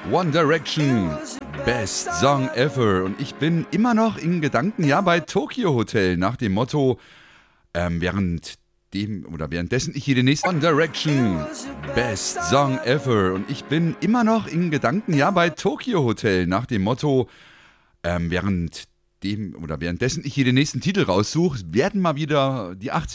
One Direction, Best Song Ever. Und ich bin immer noch in Gedanken, ja, bei Tokyo Hotel nach dem Motto, währenddessen ich hier den nächsten One Direction, Best Song Ever. Und ich bin immer noch in Gedanken, ja, bei Tokyo Hotel nach dem Motto, währenddessen ich hier den nächsten Titel raussuche, werden mal wieder die 80